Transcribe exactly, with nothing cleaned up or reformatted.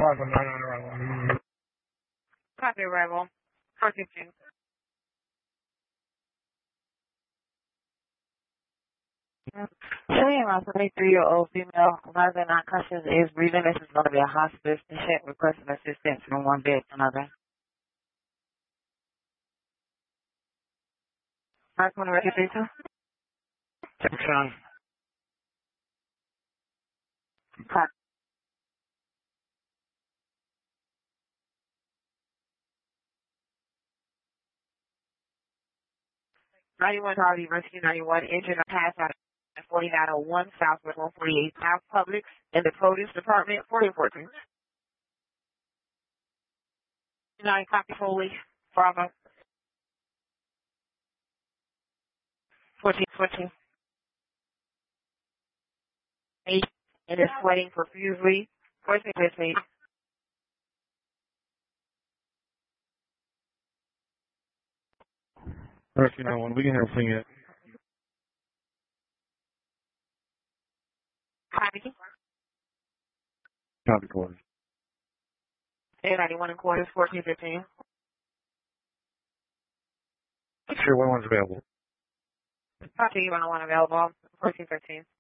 Copy arrival. four fifteen. Showing around twenty-three-year-old female, mother non-conscious is breathing. This is going to be a hospice patient requesting assistance from one bed to another. Mark, want to register too? Sean. Copy. ninety-one Harvey Rescue ninety-one, engine pass out at forty-nine oh one Southwest one forty-eight South Publix in the Produce Department, fourteen fourteen. nine copy Foley, Bravo. fourteen fourteen. eight, and is sweating profusely. fourteen fifteen. Rescue nine one, we can have everything yet. Copy. Copy quarters. A ninety-one and quarters, fourteen fifteen. Sure, what one's available? Copy, you want one available, fourteen fifteen.